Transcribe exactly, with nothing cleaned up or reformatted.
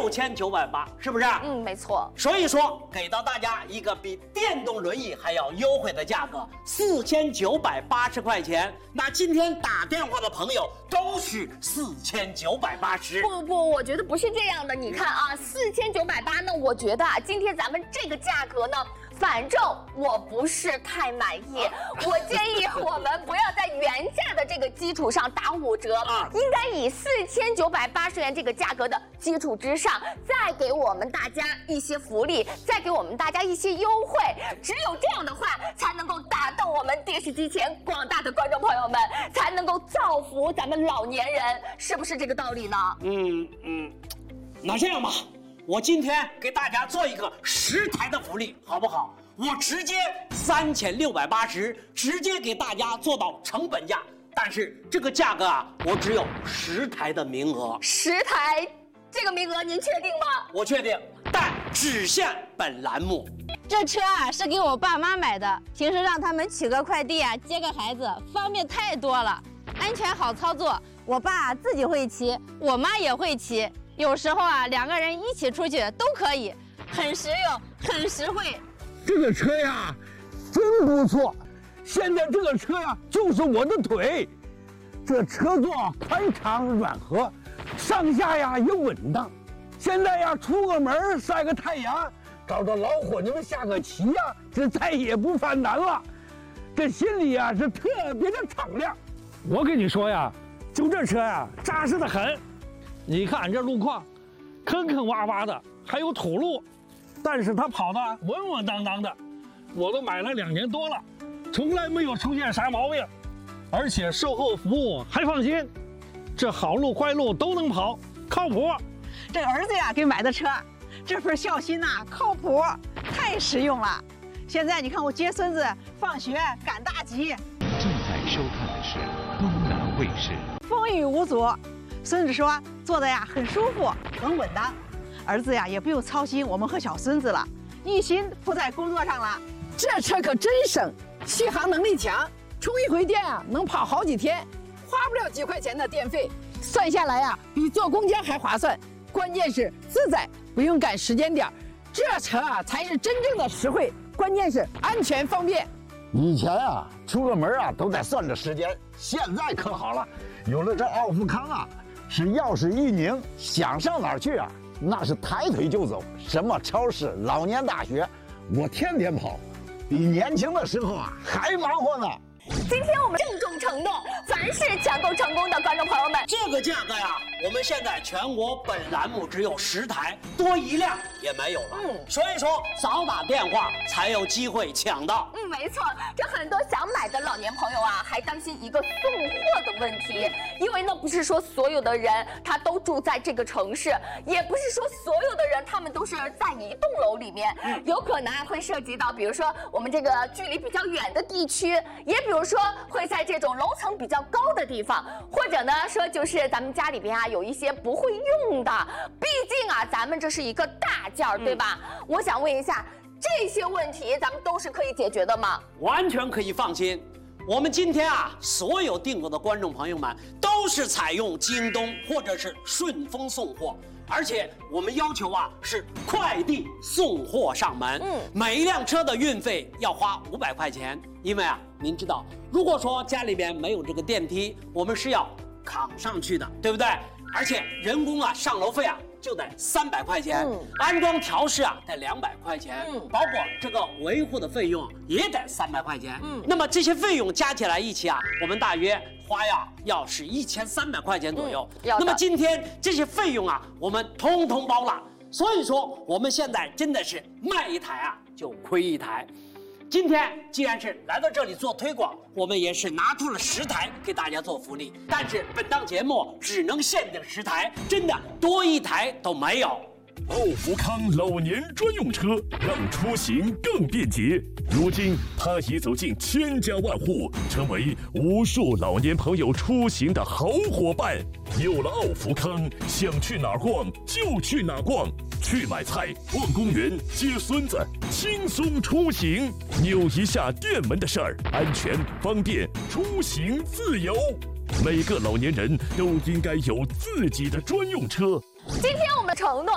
六千九百八，是不是？ 嗯，没错。 所以说，给到大家一个比电动轮椅还要优惠的价格，四千九百八十块钱。那今天打电话的朋友都是四千九百八十。 不不不，我觉得不是这样的。你看啊，四千九百八呢，我觉得啊，今天咱们这个价格呢，反正我不是太满意。我建议我们不要在原价的这个基础上打五折， 啊、 应该以四千九百八十元这个价格的基础之上，再给我们大家一些福利，再给我们大家一些优惠。只有这样的话，才能够打动我们电视机前广大的观众朋友们，才能够造福咱们老年人，是不是这个道理呢？ 嗯嗯，那这样吧，我今天给大家做一个十台的福利，好不好？我直接三千六百八十，直接给大家做到成本价。但是这个价格啊，我只有十台的名额。 十台，这个名额您确定吗？ 我确定，但只限本栏目。 这车啊是给我爸妈买的，平时让他们取个快递啊、接个孩子，方便太多了，安全好操作。我爸自己会骑，我妈也会骑，有时候啊两个人一起出去都可以，很实用，很实惠。 这个车呀，真不错。现在这个车呀，就是我的腿。这车座宽敞软和，上下呀也稳当。现在呀，出个门晒个太阳，找着老伙计们下个棋呀，这再也不犯难了。这心里呀是特别的敞亮。 我跟你说呀，就这车呀，扎实的很。你看这路况，坑坑洼洼的，还有土路，但是它跑得稳稳当当的。我都买了两年多了，从来没有出现啥毛病，而且售后服务还放心。这好路坏路都能跑，靠谱。 这儿子呀给买的车，这份孝心呐、啊，靠谱，太实用了。现在你看我接孙子放学赶大集。 正在收看的是东南卫视。 风雨无阻，孙子说坐的呀很舒服，很稳当。儿子呀也不用操心我们和小孙子了，一心扑在工作上了。 这车可真省，续航能力强，充一回电啊能跑好几天，花不了几块钱的电费，算下来呀比坐公交还划算。关键是自在，不用赶时间点，这车啊才是真正的实惠，关键是安全方便。 以前啊出个门啊都得算着时间，现在可好了，有了这奥富康啊，是钥匙一拧，想上哪儿去啊那是抬腿就走，什么超市、老年大学，我天天跑，比年轻的时候啊还忙活呢。 今天我们郑重承诺，凡是抢购成功的观众朋友们， 这个价格呀，我们现在全国本栏目只有十台，多一辆也没有了。嗯，所以说早打电话才有机会抢到。 嗯，没错，这很多想买的老年朋友啊，还担心一个送货的问题，因为呢，不是说所有的人他都住在这个城市，也不是说所有的人他们都是在一栋楼里面，嗯、有可能啊会涉及到，比如说我们这个距离比较远的地区，也比如说会在这种楼层比较高的地方，或者呢说就是咱们家里边啊有一些不会用的，毕竟啊咱们这是一个大件儿，对吧？嗯、我想问一下，这些问题咱们都是可以解决的吗？ 完全可以放心。我们今天啊，所有订购的观众朋友们都是采用京东或者是顺丰送货，而且我们要求啊是快递送货上门。嗯，每一辆车的运费要花五百块钱，因为啊，您知道，如果说家里边没有这个电梯，我们是要扛上去的，对不对？而且人工啊上楼费啊就得三百块钱，嗯、安装调试啊得两百块钱，嗯、包括这个维护的费用也得三百块钱。嗯，那么这些费用加起来一起啊，我们大约花呀要是一千三百块钱左右。嗯、那么今天这些费用啊，我们通通包了。所以说我们现在真的是卖一台啊就亏一台。今天既然是来到这里做推广，我们也是拿出了十台给大家做福利，但是本档节目只能限定十台，真的多一台都没有。 奥福康老年专用车，让出行更便捷。如今，它已走进千家万户，成为无数老年朋友出行的好伙伴。有了奥福康，想去哪儿逛就去哪儿逛，去买菜、逛公园、接孙子，轻松出行。扭一下电门的事儿，安全方便，出行自由。每个老年人都应该有自己的专用车。 今天我们承诺